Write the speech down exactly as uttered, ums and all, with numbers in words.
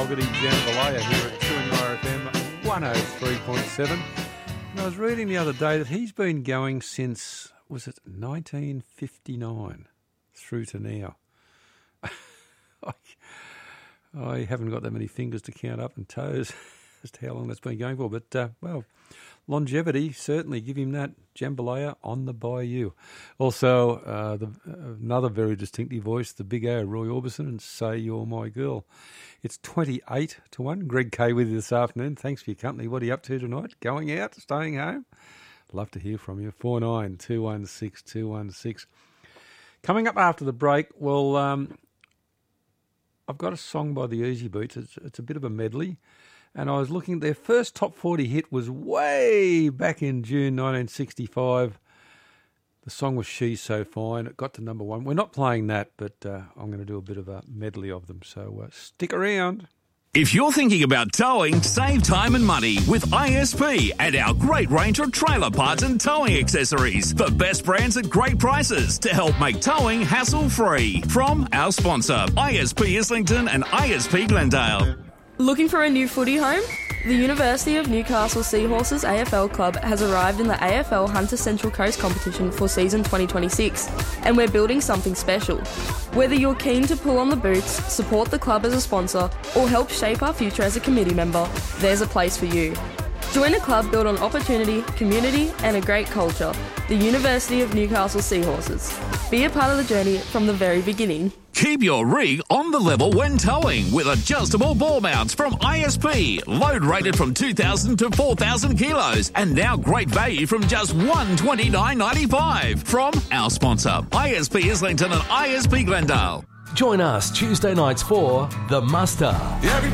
Fogarty Jambalaya here at two N U R F M one oh three point seven. And I was reading the other day that he's been going since, was it nineteen fifty-nine through to now. I, I haven't got that many fingers to count up and toes as to how long that's been going for, but, uh, well, longevity, certainly give him that. Jambalaya on the Bayou. Also, uh, the, uh, another very distinctive voice, the Big O, Roy Orbison, and Say You're My Girl. It's twenty-eight to one. Greg Kay with you this afternoon. Thanks for your company. What are you up to tonight? Going out? Staying home? Love to hear from you. four nine two one six two one six. Coming up after the break, well, um, I've got a song by the Easy Beats. It's, it's a bit of a medley. And I was looking, their first top forty hit was way back in June nineteen sixty-five. The song was She's So Fine. It got to number one. We're not playing that, but uh, I'm going to do a bit of a medley of them. So uh, stick around. If you're thinking about towing, save time and money with I S P and our great range of trailer parts and towing accessories. The best brands at great prices to help make towing hassle-free. From our sponsor, I S P Islington and I S P Glendale. Looking for a new footy home? The University of Newcastle Seahorses A F L Club has arrived in the A F L Hunter Central Coast competition for season twenty twenty-six, and we're building something special. Whether you're keen to pull on the boots, support the club as a sponsor, or help shape our future as a committee member, there's a place for you. Join a club built on opportunity, community, and a great culture. The University of Newcastle Seahorses. Be a part of the journey from the very beginning. Keep your rig on the level when towing with adjustable ball mounts from I S P. Load rated from two thousand to four thousand kilos. And now great value from just one hundred twenty-nine dollars ninety-five. From our sponsor, I S P Islington and I S P Glendale. Join us Tuesday nights for The Muster. Everybody